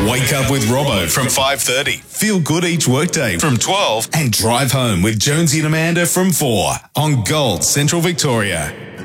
Wake up with Robbo from 5:30. Feel good each workday from 12. And drive home with Jonesy and Amanda from 4 on Gold Central Victoria.